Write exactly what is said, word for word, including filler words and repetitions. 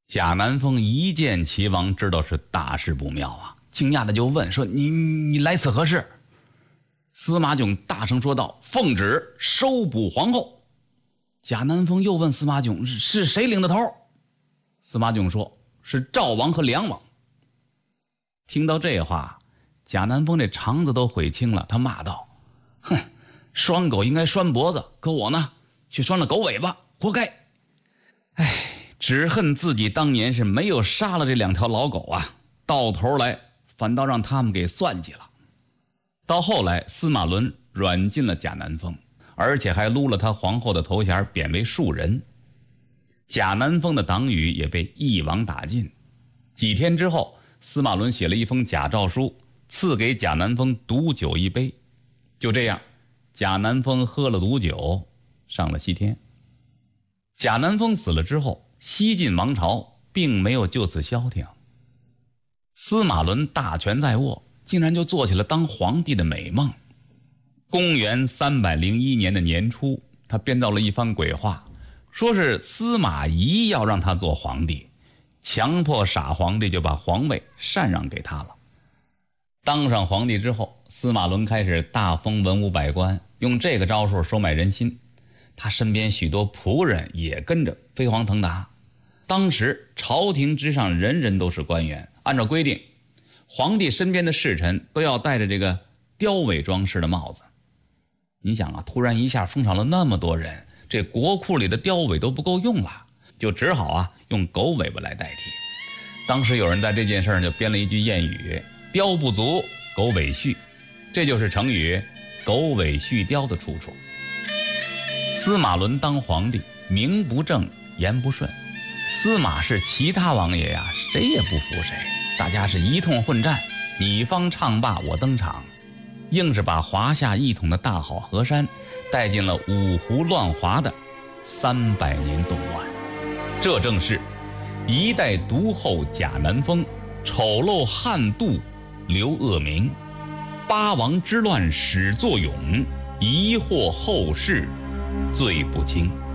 贾南风一见齐王，知道是大事不妙啊，惊讶的就问说：“你你来此何事？”司马囧大声说道：“奉旨收捕皇后。”贾南风又问司马囧：“是谁领的头？”司马囧说：“是赵王和梁王。”听到这话，贾南风这肠子都悔青了，他骂道：“哼，拴狗应该拴脖子，可我呢，却拴了狗尾巴，活该！哎，只恨自己当年是没有杀了这两条老狗啊，到头来反倒让他们给算计了。”到后来，司马伦软禁了贾南风，而且还撸了他皇后的头衔，贬为庶人。贾南风的党羽也被一网打尽。几天之后，司马伦写了一封假诏书，赐给贾南风毒酒一杯。就这样，贾南风喝了毒酒，上了西天。贾南风死了之后，西晋王朝并没有就此消停。司马伦大权在握，竟然就做起了当皇帝的美梦。公元三百零一年的年初，他编造了一番鬼话，说是司马懿要让他做皇帝，强迫傻皇帝就把皇位禅让给他了。当上皇帝之后，司马伦开始大封文武百官，用这个招数收买人心。他身边许多仆人也跟着飞黄腾达。当时朝廷之上人人都是官员，按照规定，皇帝身边的侍臣都要戴着这个雕尾装饰的帽子。你想啊，突然一下封赏了那么多人，这国库里的雕尾都不够用了，就只好啊用狗尾巴来代替。当时有人在这件事上就编了一句谚语：雕不足，狗尾续，这就是成语狗尾续貂的出处。司马伦当皇帝，名不正言不顺，司马氏其他王爷呀、啊，谁也不服谁，大家是一通混战，你方唱罢我登场，硬是把华夏一统的大好河山带进了五胡乱华的三百年动乱。这正是一代毒后贾南风，丑陋汉妒留恶名，八王之乱始作俑，疑惑后世罪不轻。